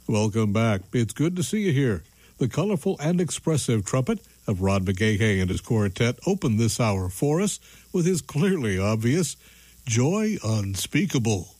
Welcome back. It's good to see you here. The colorful and expressive trumpet of Rod McGahey and his quartet opened this hour for us with his clearly obvious Joy Unspeakable.